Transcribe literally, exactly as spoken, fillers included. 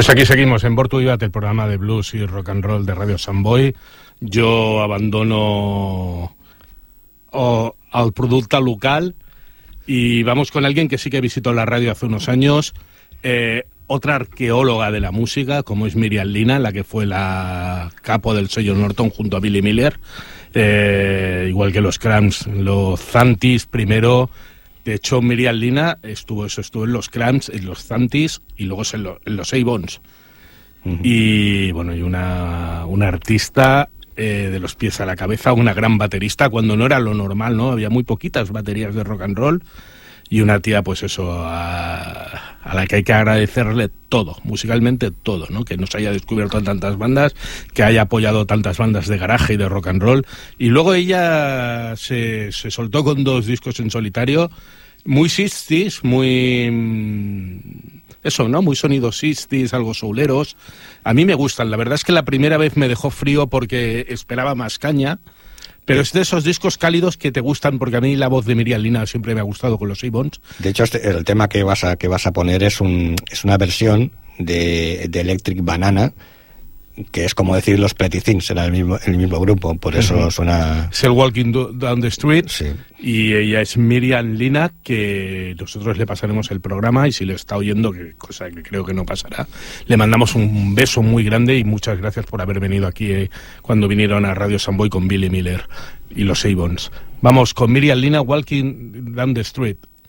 aquí seguimos en Born to Vivat, el programa de blues y rock and roll de Radio Samboy. Jo abandono oh, el producte local y vamos con alguien que sí que visitó la radio hace unos años, eh, otra arqueóloga de la música, como es Miriam Lina, la que fue la capo del sello Norton junto a Billy Miller, eh, igual que los Cramps, los Zantis primero. De hecho, Miriam Lina estuvo eso, estuvo en los Cramps, en los Zantis y luego en, lo, en los A-Bones. Uh-huh. Y bueno, y una, una artista eh, de los pies a la cabeza, una gran baterista, cuando no era lo normal, ¿no? Había muy poquitas baterías de rock and roll. Y una tía, pues eso, a, a la que hay que agradecerle todo, musicalmente todo, ¿no? Que nos haya descubierto en tantas bandas, que haya apoyado tantas bandas de garaje y de rock and roll. Y luego ella se, se soltó con dos discos en solitario, muy sixties, muy... eso, ¿no? Muy sonidos sixties, algo souleros. A mí me gustan. La verdad es que la primera vez me dejó frío porque esperaba más caña. Pero es de esos discos cálidos que te gustan, porque a mí la voz de Miriam Lina siempre me ha gustado con los A-Bones. De hecho, este, el tema que vas a que vas a poner es un es una versión de, de Electric Banana, que es como decir los Pretty Things, era el mismo el mismo grupo, por eso uh-huh. suena... Es el Walking Down the Street, sí. Y ella es Miriam Lina, que nosotros le pasaremos el programa, y si le está oyendo, que cosa que creo que no pasará, le mandamos un beso muy grande y muchas gracias por haber venido aquí eh, cuando vinieron a Radio Samboy con Billy Miller y los A-Bones. Vamos con Miriam Lina, Walking Down the Street.